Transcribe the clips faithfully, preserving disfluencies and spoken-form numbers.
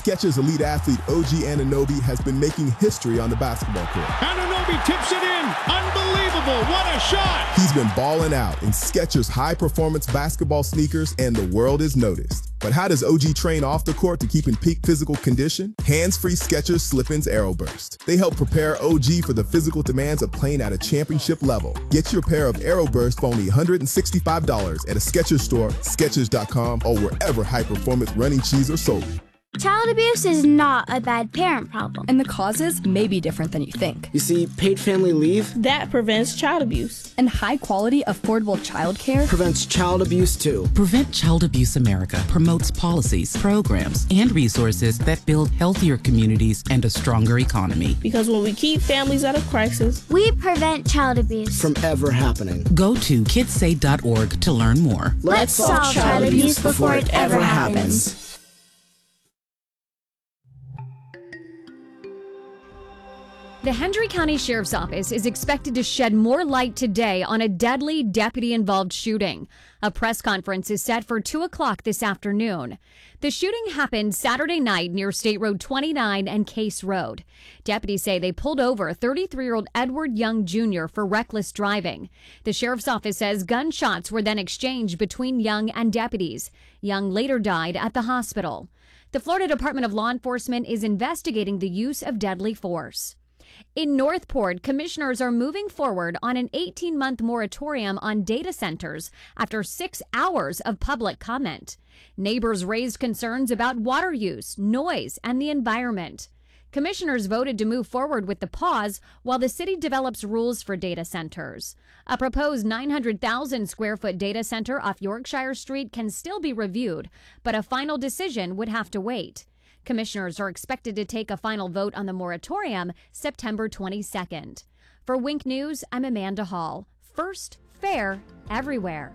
Skechers elite athlete O G Anunoby has been making history on the basketball court. Anunoby tips it in. Unbelievable. What a shot. He's been balling out in Skechers high-performance basketball sneakers, and the world is noticed. But how does O G train off the court to keep in peak physical condition? Hands-free Skechers Slip-ins Aeroburst. They help prepare O G for the physical demands of playing at a championship level. Get your pair of Aeroburst for only one hundred sixty-five dollars at a Skechers store, Skechers dot com, or wherever high-performance running shoes are sold. Child abuse is not a bad parent problem. And the causes may be different than you think. You see, paid family leave that prevents child abuse. And high-quality, affordable childcare prevents child abuse, too. Prevent Child Abuse America promotes policies, programs, and resources that build healthier communities and a stronger economy. Because when we keep families out of crisis, we prevent child abuse from ever happening. Go to kids say dot org to learn more. Let's, Let's solve child, child abuse before it ever happens. happens. The Hendry County Sheriff's Office is expected to shed more light today on a deadly deputy-involved shooting. A press conference is set for two o'clock this afternoon. The shooting happened Saturday night near State Road twenty-nine and Case Road. Deputies say they pulled over thirty-three-year-old Edward Young Junior for reckless driving. The Sheriff's Office says gunshots were then exchanged between Young and deputies. Young later died at the hospital. The Florida Department of Law Enforcement is investigating the use of deadly force. In Northport, commissioners are moving forward on an eighteen-month moratorium on data centers after six hours of public comment. Neighbors raised concerns about water use, noise, and the environment. Commissioners voted to move forward with the pause while the city develops rules for data centers. A proposed nine hundred thousand square foot data center off Yorkshire Street can still be reviewed, but a final decision would have to wait. Commissioners are expected to take a final vote on the moratorium September twenty-second. For Wink News, I'm Amanda Hall. First, fair, everywhere.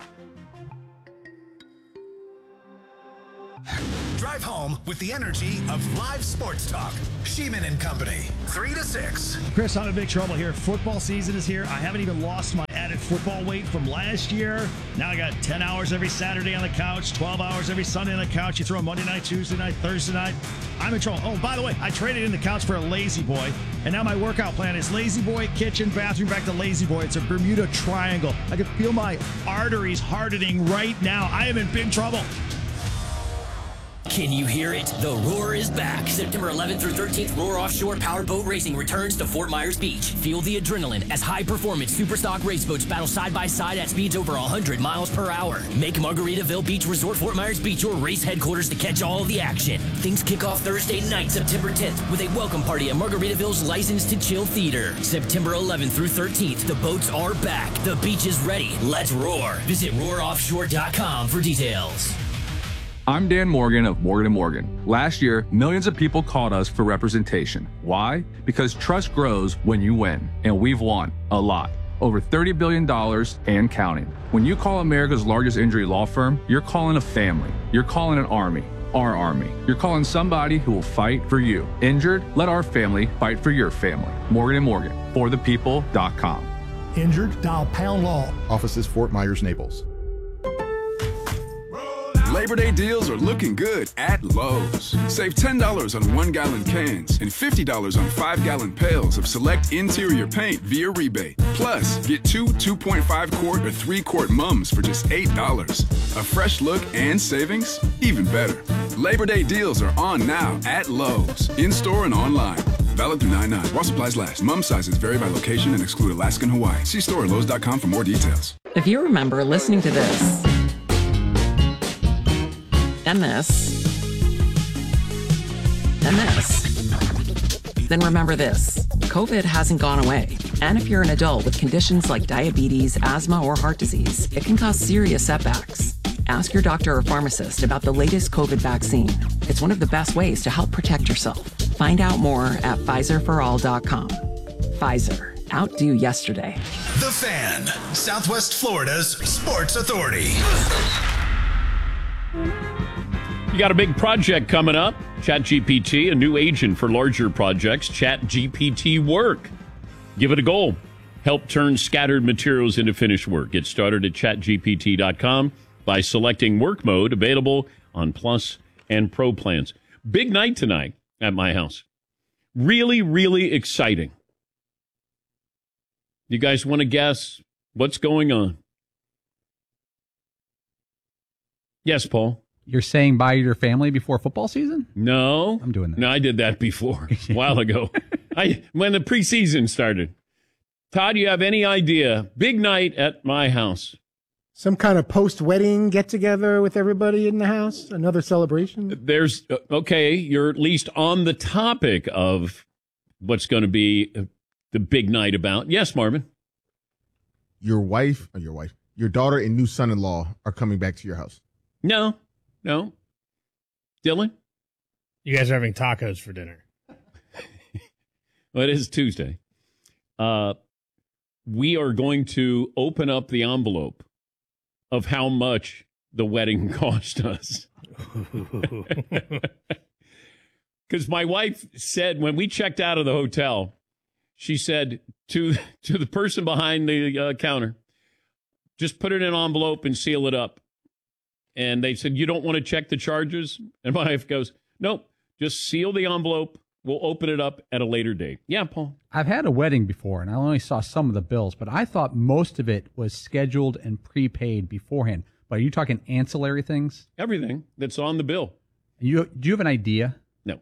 Drive home with the energy of live sports talk. Sheeman and Company, three to six. Chris, I'm in big trouble here. Football season is here. I haven't even lost my added football weight from last year. Now I got ten hours every Saturday on the couch, twelve hours every Sunday on the couch. You throw Monday night, Tuesday night, Thursday night. I'm in trouble. Oh, by the way, I traded in the couch for a Lazy Boy, and now my workout plan is Lazy Boy, kitchen, bathroom, back to Lazy Boy. It's a Bermuda Triangle. I can feel my arteries hardening right now. I am in big trouble. Can you hear it? The Roar is back. September eleventh through thirteenth, Roar Offshore Powerboat Racing returns to Fort Myers Beach. Feel the adrenaline as high-performance superstock race boats battle side-by-side at speeds over one hundred miles per hour. Make Margaritaville Beach Resort Fort Myers Beach your race headquarters to catch all of the action. Things kick off Thursday night, September tenth, with a welcome party at Margaritaville's License to Chill Theater. September eleventh through thirteenth, the boats are back. The beach is ready. Let's roar. Visit roar offshore dot com for details. I'm Dan Morgan of Morgan and Morgan. Last year, millions of people called us for representation. Why? Because trust grows when you win, and we've won a lot. Over thirty billion dollars and counting. When you call America's largest injury law firm, you're calling a family. You're calling an army. Our army. You're calling somebody who will fight for you. Injured? Let our family fight for your family. Morgan and Morgan, for the people dot com. Injured? Dial Pound Law. Offices Fort Myers, Naples. Labor Day deals are looking good at Lowe's. Save ten dollars on one-gallon cans and fifty dollars on five-gallon pails of select interior paint via rebate. Plus, get two two point five quart or three quart mums for just eight dollars. A fresh look and savings? Even better. Labor Day deals are on now at Lowe's, in-store and online. Valid through nine nine. While supplies last. Mum sizes vary by location and exclude Alaska and Hawaii. See store at lowes dot com for more details. If you remember listening to this, and this, and this, then remember this. COVID hasn't gone away. And if you're an adult with conditions like diabetes, asthma, or heart disease, it can cause serious setbacks. Ask your doctor or pharmacist about the latest COVID vaccine. It's one of the best ways to help protect yourself. Find out more at Pfizer for all dot com. Pfizer. Outdo yesterday. The Fan, Southwest Florida's sports authority. You got a big project coming up. ChatGPT, a new agent for larger projects. ChatGPT Work. Give it a go. Help turn scattered materials into finished work. Get started at chat G P T dot com by selecting work mode, available on Plus and Pro plans. Big night tonight at my house. Really, really exciting. You guys want to guess what's going on? Yes, Paul. You're saying bye to your family before football season? No. I'm doing that. No, I did that before, a while ago. I when the preseason started. Todd, you have any idea? Big night at my house. Some kind of post-wedding get-together with everybody in the house? Another celebration? There's, okay, you're at least on the topic of what's going to be the big night about. Yes, Marvin? Your wife, or your wife, your daughter and new son-in-law are coming back to your house. No, no. Dylan? You guys are having tacos for dinner. Well, it is Tuesday. Uh, we are going to open up the envelope of how much the wedding cost us. Because my wife said when we checked out of the hotel, she said to to the person behind the uh, counter, just put it in an envelope and seal it up. And they said, you don't want to check the charges? And my wife goes, nope, just seal the envelope. We'll open it up at a later date. Yeah, Paul. I've had a wedding before, and I only saw some of the bills, but I thought most of it was scheduled and prepaid beforehand. But are you talking ancillary things? Everything that's on the bill. You do you have an idea? No.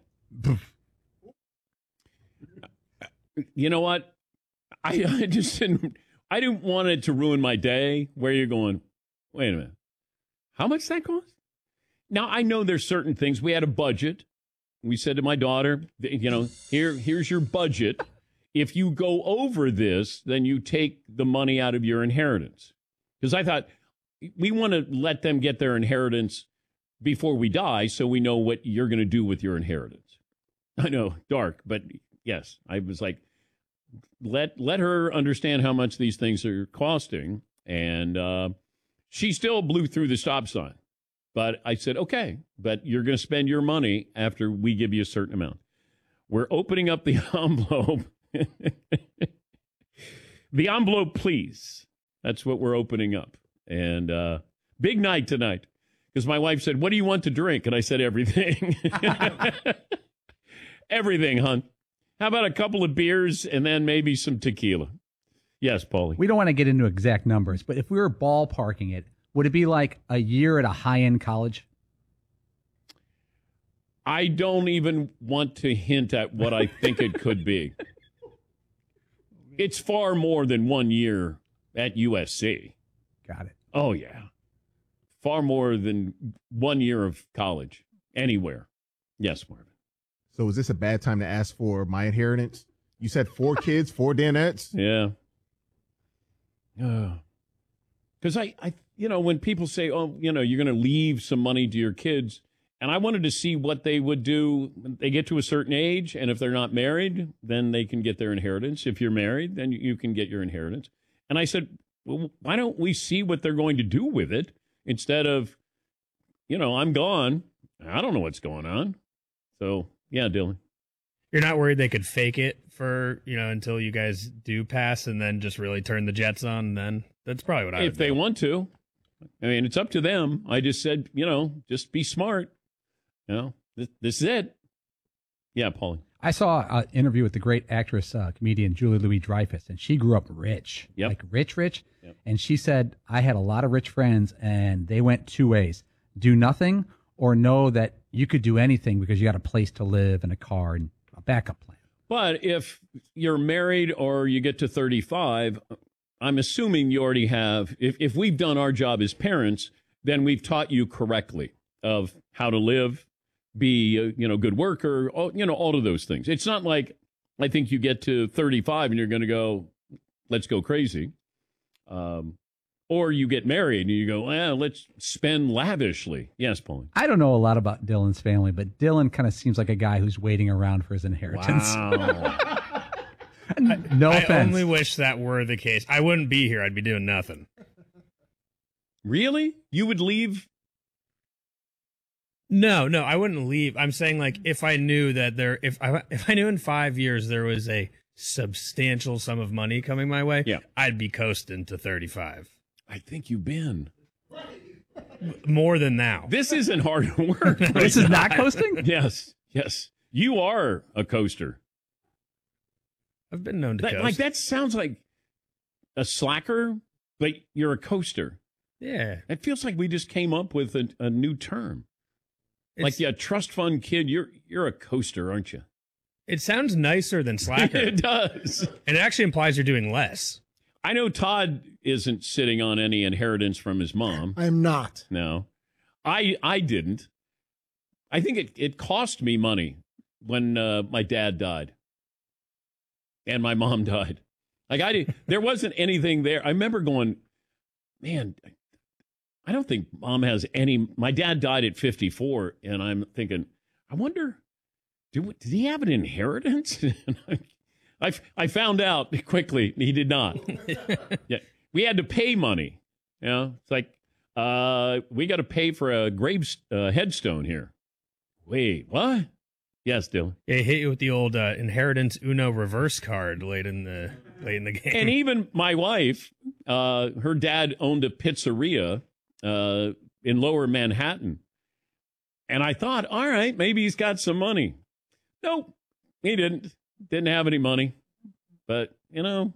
You know what? I, I just didn't. I didn't want it to ruin my day. Where you're going? Wait a minute. How much that cost? Now I know there's certain things. We had a budget. We said to my daughter, you know, here, here's your budget. If you go over this, then you take the money out of your inheritance. Because I thought we want to let them get their inheritance before we die so we know what you're going to do with your inheritance. I know, dark, but yes, I was like, let let her understand how much these things are costing. And uh, she still blew through the stop sign. But I said, okay, but you're going to spend your money after we give you a certain amount. We're opening up the envelope. The envelope, please. That's what we're opening up. And uh, big night tonight. Because my wife said, what do you want to drink? And I said, everything. Everything, hon. How about a couple of beers and then maybe some tequila? Yes, Paulie. We don't want to get into exact numbers, but if we were ballparking it, would it be like a year at a high-end college? I don't even want to hint at what I think it could be. It's far more than one year at U S C. Got it. Oh, yeah. Far more than one year of college anywhere. Yes, Marvin. So is this a bad time to ask for my inheritance? You said four kids, four Danettes? Yeah. Because uh, I, I, you know, when people say, oh, you know, you're going to leave some money to your kids, and I wanted to see what they would do when they get to a certain age, and if they're not married, then they can get their inheritance. If you're married, then you can get your inheritance. And I said, well, why don't we see what they're going to do with it instead of, you know, I'm gone. I don't know what's going on. So, yeah, Dylan. You're not worried they could fake it for, you know, until you guys do pass and then just really turn the jets on? And then that's probably what I would If they do. want to. I mean, it's up to them. I just said, you know, just be smart. You know, this, this is it. Yeah, Paulie. I saw an interview with the great actress, uh, comedian Julie Louis-Dreyfus, and she grew up rich, yep. like rich, rich. Yep. And she said, I had a lot of rich friends, and they went two ways. Do nothing or know that you could do anything because you got a place to live and a car and a backup plan. But if you're married or you get to thirty-five, I'm assuming you already have, if, if we've done our job as parents, then we've taught you correctly of how to live, be a, you know, good worker, all, you know, all of those things. It's not like I think you get to thirty-five and you're going to go, let's go crazy. Um, or you get married and you go, well, let's spend lavishly. Yes, Pauline. I don't know a lot about Dylan's family, but Dylan kind of seems like a guy who's waiting around for his inheritance. Wow. No I offense. only wish that were the case. I wouldn't be here. I'd be doing nothing. Really? You would leave? No, no, I wouldn't leave. I'm saying, like, if I knew that there, if I if I knew in five years there was a substantial sum of money coming my way, yeah. I'd be coasting to thirty-five. I think you've been. more than now. This isn't hard work. Right This is now. not coasting? Yes, yes. You are a coaster. I've been known to That- coast. like that sounds like a slacker, but you're a coaster. Yeah. It feels like we just came up with a, a new term. It's- like yeah, trust fund kid, you're you're a coaster, aren't you? It sounds nicer than slacker. It does. And it actually implies you're doing less. I know Todd isn't sitting on any inheritance from his mom. I'm not. No. I I didn't. I think it, it cost me money when uh, my dad died. And my mom died. Like I did, there wasn't anything there. I remember going, man, I don't think mom has any. My dad died at fifty-four, and I'm thinking, I wonder, do, did he have an inheritance? I, I found out quickly he did not. Yeah, we had to pay money. You know, it's like uh, we got to pay for a grave uh, headstone here. Wait, what? Yes, Dylan. Yeah, he hit you with the old uh, inheritance Uno reverse card late in the late in the game. And even my wife, uh, her dad owned a pizzeria uh, in Lower Manhattan, and I thought, all right, maybe he's got some money. Nope, he didn't. Didn't have any money. But you know,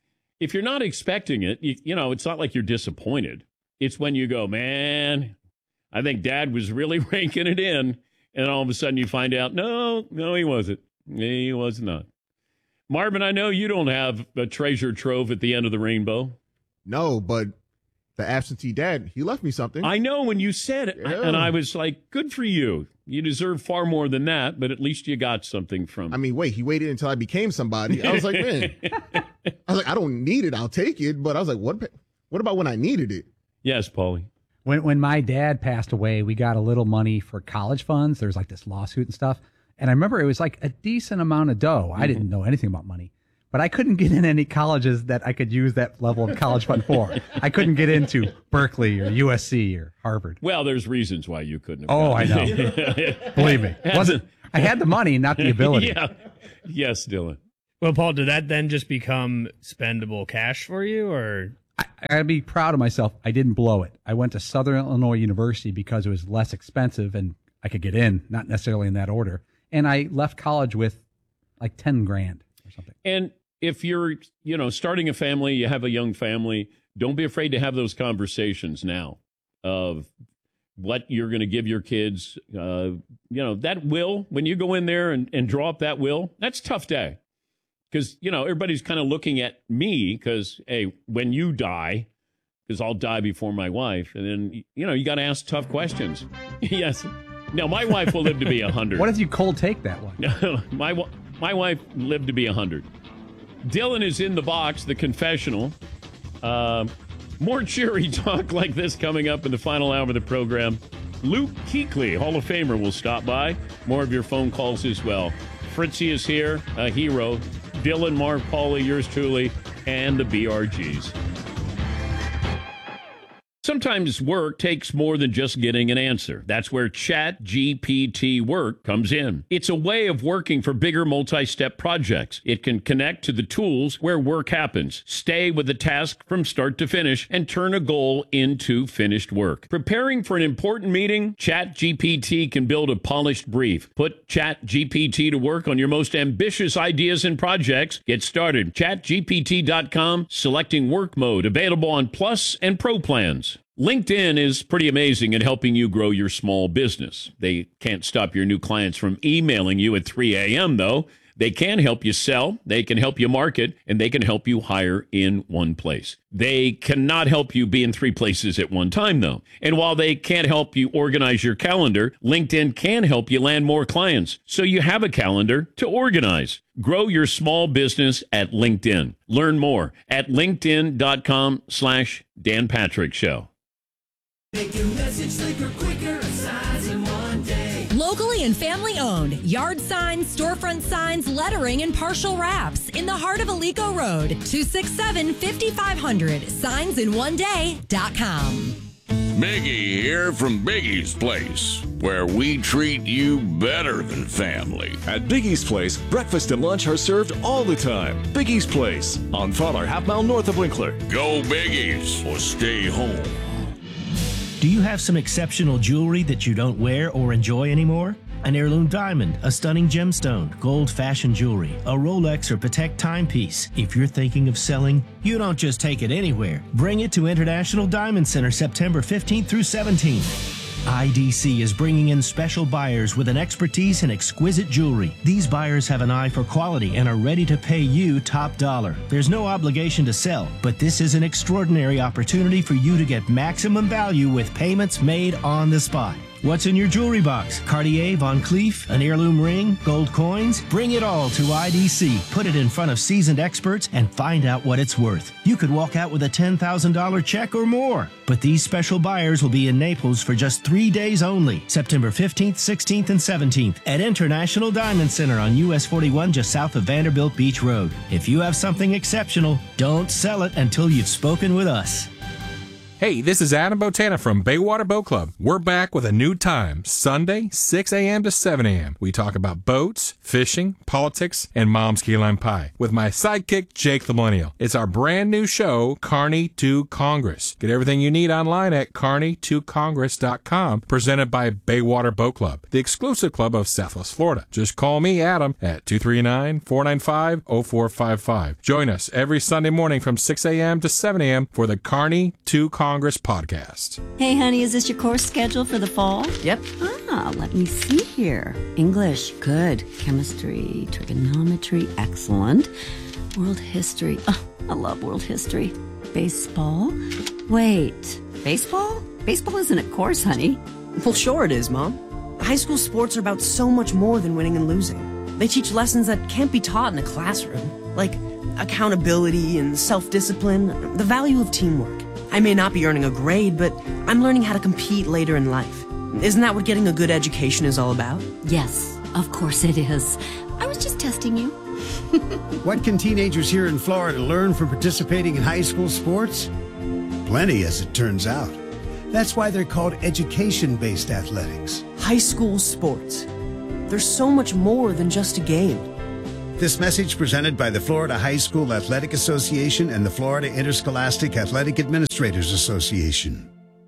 if you're not expecting it, you, you know, it's not like you're disappointed. It's when you go, man, I think Dad was really raking it in. And all of a sudden you find out, no, no, he wasn't. He was not. Marvin, I know you don't have a treasure trove at the end of the rainbow. No, but the absentee dad, he left me something. I know when you said it, Yeah. and I was like, good for you. You deserve far more than that, but at least you got something from I mean, wait, he waited until I became somebody. I was like, man, I was like, I don't need it. I'll take it. But I was like, what, what about when I needed it? Yes, Paulie. When when my dad passed away, we got a little money for college funds. There was like this lawsuit and stuff. And I remember it was like a decent amount of dough. I didn't know anything about money. But I couldn't get in any colleges that I could use that level of college fund for. I couldn't get into Berkeley or U S C or Harvard. Well, there's reasons why you couldn't have. Oh, I know. Believe me. Wasn't, I had the money, not the ability. Yeah. Yes, Dylan. Well, Paul, did that then just become spendable cash for you, or? I, I gotta be proud of myself. I didn't blow it. I went to Southern Illinois University because it was less expensive and I could get in, not necessarily in that order. And I left college with like ten grand or something. And if you're, you know, starting a family, you have a young family, don't be afraid to have those conversations now of what you're going to give your kids. Uh, you know, that will, when you go in there and, and draw up that will, that's a tough day. Because, you know, everybody's kind of looking at me because, hey, when you die, because I'll die before my wife. And then, you know, you got to ask tough questions. Yes. No, my wife will live to be one hundred. What if you cold take that one? my, wa- my wife lived to be one hundred. Dylan is in the box, the confessional. Uh, more cheery talk like this coming up in the final hour of the program. Luke Kuechly, Hall of Famer, will stop by. More of your phone calls as well. Fritzy is here, a hero. Dylan, Mark, Paulie, yours truly, and the B R Gs. Sometimes work takes more than just getting an answer. That's where Chat G P T Work comes in. It's a way of working for bigger multi-step projects. It can connect to the tools where work happens, stay with the task from start to finish, and turn a goal into finished work. Preparing for an important meeting? Chat G P T can build a polished brief. Put Chat G P T to work on your most ambitious ideas and projects. Get started. chat G P T dot com, selecting work mode, available on Plus and Pro plans. LinkedIn is pretty amazing at helping you grow your small business. They can't stop your new clients from emailing you at three a.m., though. They can help you sell, they can help you market, and they can help you hire in one place. They cannot help you be in three places at one time, though. And while they can't help you organize your calendar, LinkedIn can help you land more clients, so you have a calendar to organize. Grow your small business at LinkedIn. Learn more at linkedin.com slash Dan Patrick Show. Make your message slicker, quicker, a size in one day. Locally and family owned. Yard signs, storefront signs, lettering, and partial wraps in the heart of Alico Road. two six seven, five five zero zero. signs in one day dot com. Biggie here from Biggie's Place, where we treat you better than family. At Biggie's Place, breakfast and lunch are served all the time. Biggie's Place on Fowler, half mile north of Winkler. Go Biggies or stay home. Do you have some exceptional jewelry that you don't wear or enjoy anymore? An heirloom diamond, a stunning gemstone, gold fashion jewelry, a Rolex or Patek timepiece. If you're thinking of selling, you don't just take it anywhere. Bring it to International Diamond Center September fifteenth through seventeenth. I D C is bringing in special buyers with an expertise in exquisite jewelry. These buyers have an eye for quality and are ready to pay you top dollar. There's no obligation to sell, but this is an extraordinary opportunity for you to get maximum value with payments made on the spot. What's in your jewelry box? Cartier, Van Cleef, an heirloom ring, gold coins? Bring it all to I D C. Put it in front of seasoned experts and find out what it's worth. You could walk out with a ten thousand dollars check or more. But these special buyers will be in Naples for just three days only, September fifteenth, sixteenth, and seventeenth at International Diamond Center on U S forty-one just south of Vanderbilt Beach Road. If you have something exceptional, don't sell it until you've spoken with us. Hey, this is Adam Botana from Baywater Boat Club. We're back with a new time, Sunday, six a.m. to seven a.m. We talk about boats, fishing, politics, and mom's key lime pie with my sidekick, Jake the Millennial. It's our brand new show, Carney to Congress. Get everything you need online at carney to congress dot com, presented by Baywater Boat Club, the exclusive club of Southwest Florida. Just call me, Adam, at two three nine, four nine five, zero four five five. Join us every Sunday morning from six a.m. to seven a.m. for the Carney to Congress Congress podcast. Hey, honey, is this your course schedule for the fall? Yep. Ah, let me see here. English, good. Chemistry, trigonometry, excellent. World history, oh, I love world history. Baseball? Wait, baseball? Baseball isn't a course, honey. Well, sure it is, Mom. High school sports are about so much more than winning and losing. They teach lessons that can't be taught in a classroom, like accountability and self-discipline, the value of teamwork. I may not be earning a grade, but I'm learning how to compete later in life. Isn't that what getting a good education is all about? Yes, of course it is. I was just testing you. What can teenagers here in Florida learn from participating in high school sports? Plenty, as it turns out. That's why they're called education-based athletics. High school sports. There's so much more than just a game. This message presented by the Florida High School Athletic Association and the Florida Interscholastic Athletic Administrators Association.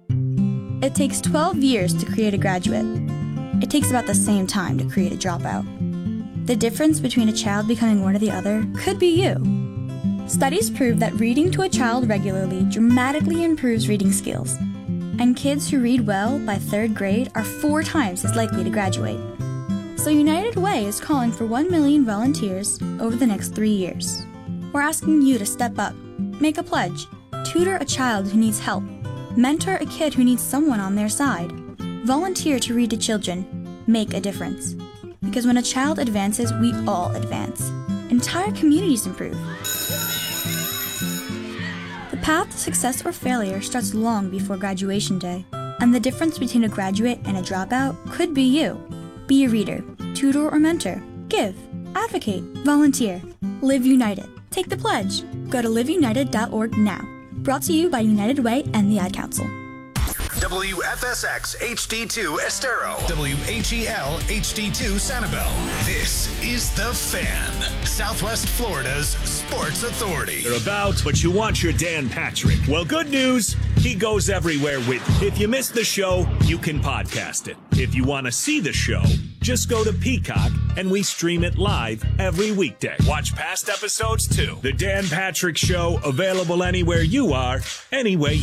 It takes twelve years to create a graduate. It takes about the same time to create a dropout. The difference between a child becoming one or the other could be you. Studies prove that reading to a child regularly dramatically improves reading skills, and kids who read well by third grade are four times as likely to graduate. So United Way is calling for one million volunteers over the next three years. We're asking you to step up, make a pledge, tutor a child who needs help, mentor a kid who needs someone on their side, volunteer to read to children, make a difference. Because when a child advances, we all advance. Entire communities improve. The path to success or failure starts long before graduation day, and the difference between a graduate and a dropout could be you. Be a reader, tutor or mentor, give, advocate, volunteer, live united. Take the pledge. Go to live united dot org now. Brought to you by United Way and the Ad Council. W F S X H D two Estero. W H E L H D two Sanibel. This is The Fan, Southwest Florida's sports authority. You're about, but you want your Dan Patrick. Well, good news. He goes everywhere with you. If you missed the show, you can podcast it. If you want to see the show, just go to Peacock and we stream it live every weekday. Watch past episodes too. The Dan Patrick Show, available anywhere you are, anyway